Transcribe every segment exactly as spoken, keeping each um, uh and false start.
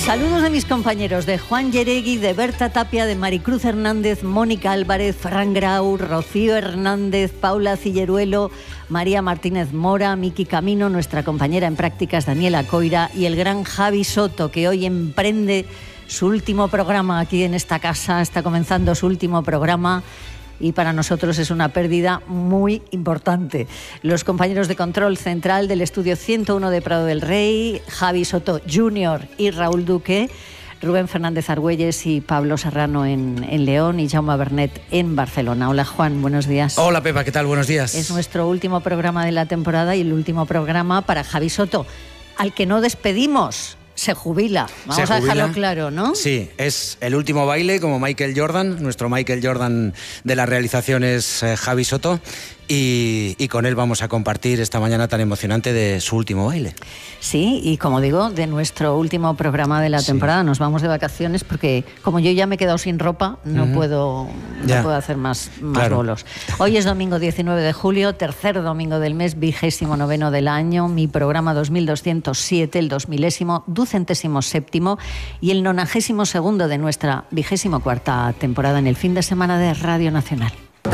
Saludos de mis compañeros, de Juan Yeregui, de Berta Tapia, de Maricruz Hernández, Mónica Álvarez, Ferran Grau, Rocío Hernández, Paula Cilleruelo, María Martínez Mora, Miki Camino, nuestra compañera en prácticas Daniela Coira y el gran Javi Soto, que hoy emprende su último programa aquí en esta casa, está comenzando su último programa. Y para nosotros es una pérdida muy importante. Los compañeros de control central del estudio ciento uno de Prado del Rey, Javi Soto junior y Raúl Duque, Rubén Fernández Argüelles y Pablo Serrano en, en León y Jaume Bernet en Barcelona. Hola Juan, buenos días. Hola Pepa, ¿qué tal? Buenos días. Es nuestro último programa de la temporada y el último programa para Javi Soto, al que no despedimos. Se jubila, vamos Se jubila. a dejarlo claro, ¿no? Sí, es el último baile como Michael Jordan, nuestro Michael Jordan de la realización es eh, Javi Soto y, y con él vamos a compartir esta mañana tan emocionante de su último baile. Sí, y como digo, de nuestro último programa de la Sí. temporada, nos vamos de vacaciones porque como yo ya me he quedado sin ropa, no, Uh-huh. puedo, no Ya. puedo hacer más, más Claro. bolos. Hoy es domingo diecinueve de julio, tercer domingo del mes, vigésimo noveno del año, mi programa dos mil doscientos siete, el dos milésimo, ducentésimo séptimo y el nonagésimo segundo de nuestra vigésimo cuarta temporada en el fin de semana de Radio Nacional.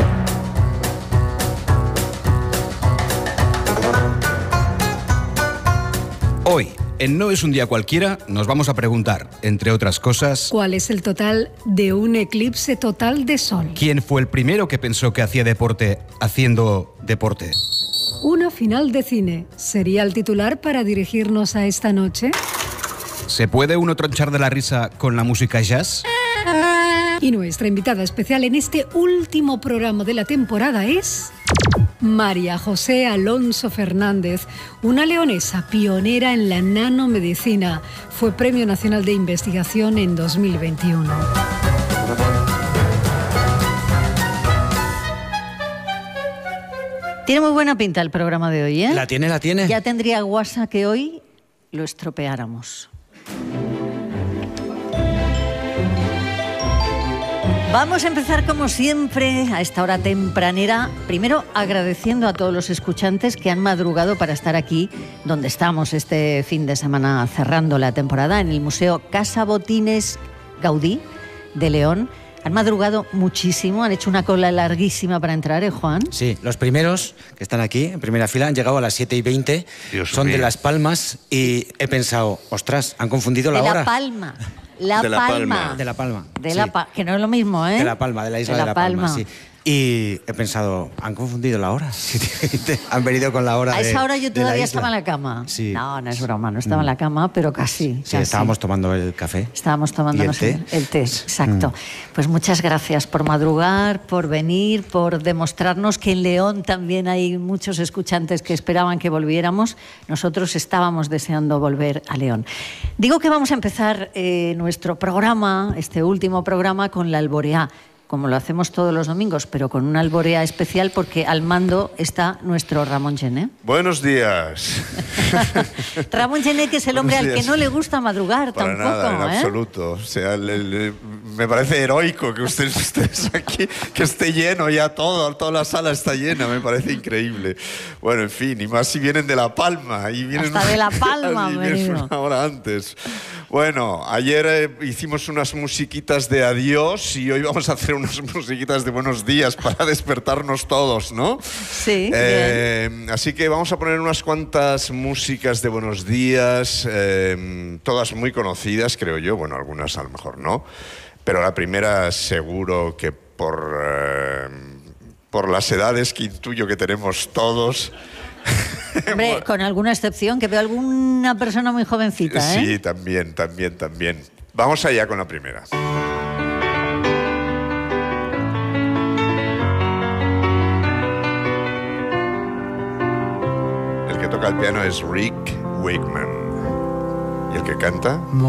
Hoy, en No es un día cualquiera, nos vamos a preguntar, entre otras cosas, ¿cuál es el total de un eclipse total de sol? ¿quién fue el primero que pensó que hacía deporte haciendo deporte? Una final de cine. ¿Sería el titular para dirigirnos a esta noche? ¿Se puede uno tronchar de la risa con la música jazz? Y nuestra invitada especial en este último programa de la temporada es María José Alonso Fernández, una leonesa pionera en la nanomedicina. Fue Premio Nacional de Investigación en dos mil veintiuno. Tiene muy buena pinta el programa de hoy, ¿eh? ¿La tiene, la tiene? Ya tendría guasa que hoy lo estropeáramos. Vamos a empezar como siempre a esta hora tempranera, primero agradeciendo a todos los escuchantes que han madrugado para estar aquí donde estamos este fin de semana cerrando la temporada en el Museo Casa Botines Gaudí de León. Han madrugado muchísimo, han hecho una cola larguísima para entrar, ¿eh, Juan? Sí, los primeros que están aquí en primera fila han llegado a las siete y veinte, Dios son mío. de Las Palmas y he pensado, ostras, han confundido la de hora. La Palma. La De La Palma. Palma. De La Palma. De sí. La Pa- que no es lo mismo, ¿eh? De La Palma, de la isla de La, Palma, sí. Y he pensado, ¿han confundido la hora? Han venido con la hora A de esa hora yo de la todavía isla. estaba en la cama. Sí. No, no es broma, no estaba en la cama, pero casi. Sí, casi. estábamos tomando el café. Estábamos tomándonos ¿Y el té? el té, exacto. Pues muchas gracias por madrugar, por venir, por demostrarnos que en León también hay muchos escuchantes que esperaban que volviéramos. Nosotros estábamos deseando volver a León. Digo que vamos a empezar eh, nuestro programa, este último programa, con la alboreá, como lo hacemos todos los domingos, pero con una alboreá especial porque al mando está nuestro Ramón Gené. Buenos días. Ramón Gené, que es el hombre Buenos al que días. no le gusta madrugar Para tampoco, nada, en ¿eh? absoluto. O sea, le- le- me parece heroico que ustedes, ustedes aquí, que esté lleno ya todo, toda la sala está llena, me parece increíble. Bueno, en fin, y más si vienen de La Palma. Y vienen Hasta de La Palma y han vienen venido. una hora antes. Bueno, ayer eh, hicimos unas musiquitas de adiós y hoy vamos a hacer unas musiquitas de buenos días para despertarnos todos, ¿no? Sí, Eh, así que vamos a poner unas cuantas músicas de buenos días, eh, todas muy conocidas, creo yo. Bueno, algunas a lo mejor no. Pero la primera seguro que por, eh, por las edades que intuyo que tenemos todos... Hombre, con alguna excepción, que veo alguna persona muy jovencita, ¿eh? Sí, también, también, también. Vamos allá con la primera. El que toca el piano es Rick Wakeman. ¿Y el que canta?